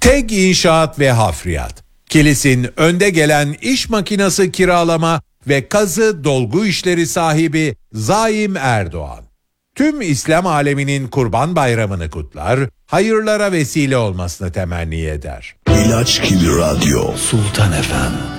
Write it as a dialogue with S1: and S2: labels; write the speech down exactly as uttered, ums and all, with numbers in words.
S1: Teg İnşaat ve Hafriyat, Kilis'in önde gelen iş makinası kiralama ve kazı dolgu işleri sahibi Zaim Erdoğan. Tüm İslam aleminin Kurban Bayramı'nı kutlar, hayırlara vesile olmasını temenni eder.
S2: İlaç gibi radyo. Sultan Efem.